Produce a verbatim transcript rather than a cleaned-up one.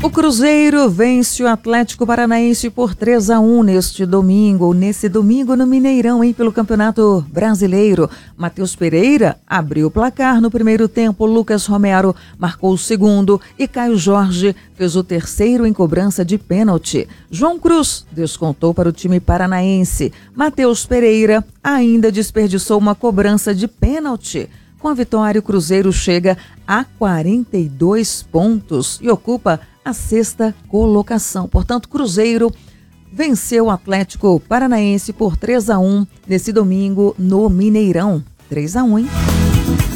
O Cruzeiro vence o Atlético Paranaense por três a um neste domingo, nesse domingo no Mineirão, hein, pelo Campeonato Brasileiro. Matheus Pereira abriu o placar no primeiro tempo, Lucas Romero marcou o segundo e Caio Jorge fez o terceiro em cobrança de pênalti. João Cruz descontou para o time paranaense. Matheus Pereira ainda desperdiçou uma cobrança de pênalti. Com a vitória, o Cruzeiro chega a quarenta e dois pontos e ocupa a sexta colocação. Portanto, Cruzeiro venceu o Atlético Paranaense por três a um nesse domingo no Mineirão. três a um, hein?